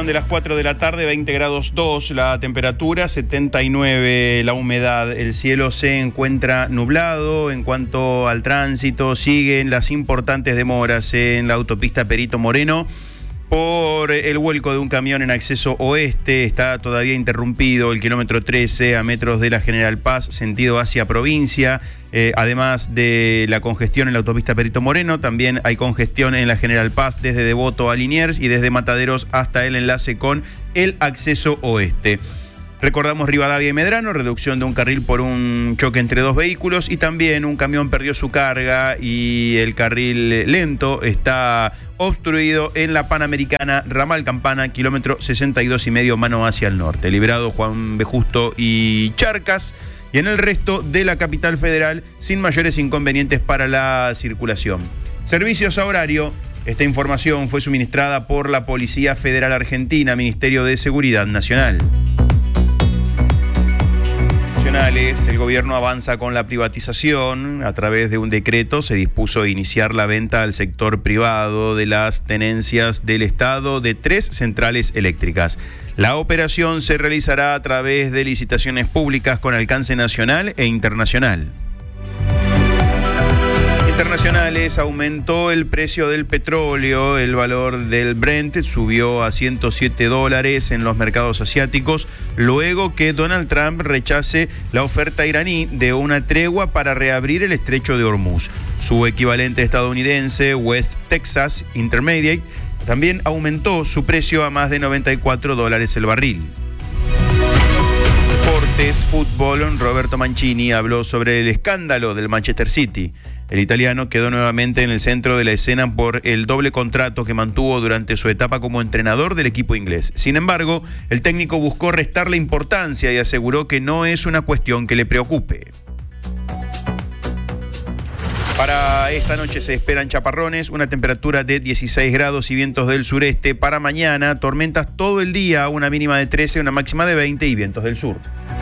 de las 4 de la tarde, 20 grados 2 la temperatura, 79 la humedad. El cielo se encuentra nublado. En cuanto al tránsito, siguen las importantes demoras en la autopista Perito Moreno por el vuelco de un camión en acceso oeste. Está todavía interrumpido el kilómetro 13 a metros de la General Paz, sentido hacia provincia. Además de la congestión en la autopista Perito Moreno, también hay congestión en la General Paz desde Devoto a Liniers y desde Mataderos hasta el enlace con el acceso oeste. Recordamos Rivadavia y Medrano, reducción de un carril por un choque entre dos vehículos, y también un camión perdió su carga y el carril lento está obstruido en la Panamericana, ramal Campana, kilómetro 62,5, mano hacia el norte. Liberado Juan B. Justo y Charcas, y en el resto de la capital federal sin mayores inconvenientes para la circulación. Servicios a horario. Esta información fue suministrada por la Policía Federal Argentina, Ministerio de Seguridad Nacional. El gobierno avanza con la privatización. A través de un decreto se dispuso iniciar la venta al sector privado de las tenencias del Estado de 3 centrales eléctricas. La operación se realizará a través de licitaciones públicas con alcance nacional e internacional. Internacionales, aumentó el precio del petróleo. El valor del Brent subió a $107 en los mercados asiáticos, luego que Donald Trump rechace la oferta iraní de una tregua para reabrir el estrecho de Hormuz. Su equivalente estadounidense, West Texas Intermediate, también aumentó su precio a más de $94 el barril. Deportes, fútbol. Roberto Mancini habló sobre el escándalo del Manchester City. El italiano quedó nuevamente en el centro de la escena por el doble contrato que mantuvo durante su etapa como entrenador del equipo inglés. Sin embargo, el técnico buscó restarle importancia y aseguró que no es una cuestión que le preocupe. Para esta noche se esperan chaparrones, una temperatura de 16 grados y vientos del sureste. Para mañana, tormentas todo el día, una mínima de 13, una máxima de 20 y vientos del sur.